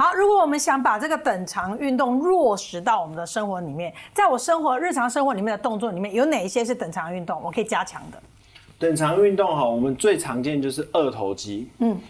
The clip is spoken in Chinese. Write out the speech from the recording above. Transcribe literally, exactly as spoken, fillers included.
好，如果我们想把这个等长运动落实到我们的生活里面，在我生活日常生活里面的动作里面，有哪一些是等长运动我可以加强的？ 等长运动哈，我们最常见就是二头肌。嗯，